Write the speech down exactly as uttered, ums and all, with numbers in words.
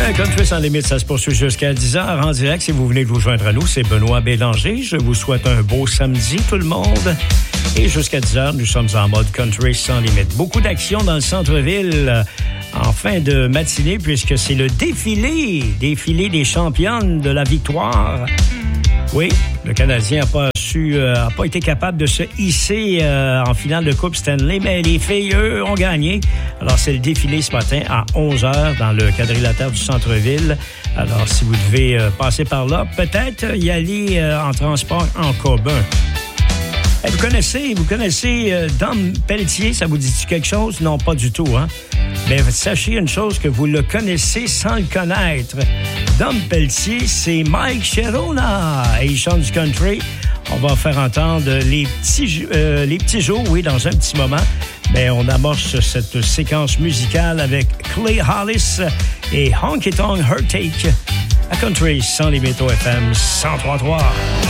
Country sans limite, ça se poursuit jusqu'à dix heures en direct. Si vous venez de vous joindre à nous, c'est Benoît Bélanger. Je vous souhaite un beau samedi, tout le monde. Et jusqu'à dix heures, nous sommes en mode Country sans limite. Beaucoup d'action dans le centre-ville en fin de matinée, puisque c'est le défilé, défilé des championnes de la victoire. Oui, le Canadien n'a pas su, euh, a pas été capable de se hisser euh, en finale de Coupe Stanley, mais les filles, eux, ont gagné. Alors, c'est le défilé ce matin à onze heures dans le quadrilatère du centre-ville. Alors, si vous devez euh, passer par là, peut-être y aller euh, en transport en commun. Et vous connaissez, vous connaissez euh, Dom Pelletier, ça vous dit quelque chose? Non, pas du tout, hein? Mais sachez une chose, que vous le connaissez sans le connaître. Dom Pelletier, c'est Mike Sharona et il chante du country. On va faire entendre les petits, euh, les petits jours, oui, dans un petit moment. Mais on amorce cette séquence musicale avec Clay Hollis et Honky Tonk Heartache à Country sans limite au F M cent trois point trois.